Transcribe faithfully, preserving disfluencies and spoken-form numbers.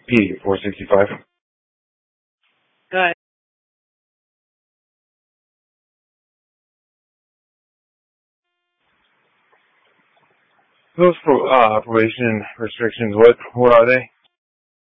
P four sixty-five. Go ahead. Those pro, uh, probation restrictions, what what are they?